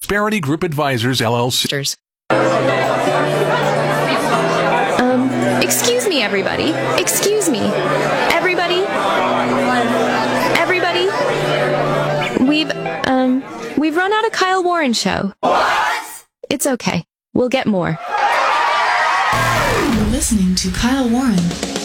Prosperity Group Advisors, LLC. Excuse me, everybody. Excuse me. Everybody. Everybody. We've run out of Kyle Warren show. What? It's okay. We'll get more. You're listening to Kyle Warren.